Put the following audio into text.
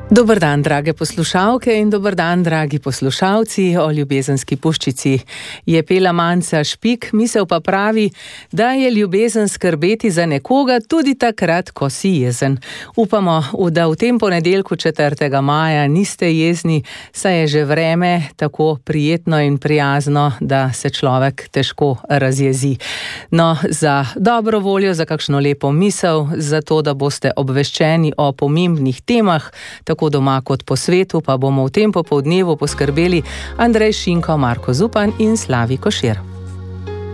Dober dan, drage poslušalke in dober dan, dragi poslušalci. O ljubezenski puščici je pela Manca Špik, misel pa pravi, da je ljubezen skrbeti za nekoga tudi takrat, ko si jezen. Upamo, da v tem ponedeljku 4. maja niste jezni, saj je že vreme tako prijetno in prijazno, da se človek težko razjezi. No, za dobro voljo, za kakšno lepo misel, za to, da boste obveščeni o pomembnih temah, tako doma kot po svetu, pa bomo v tem popoldnevu poskrbeli Andrej Šinko, Marko Zupan in Slavi Košir.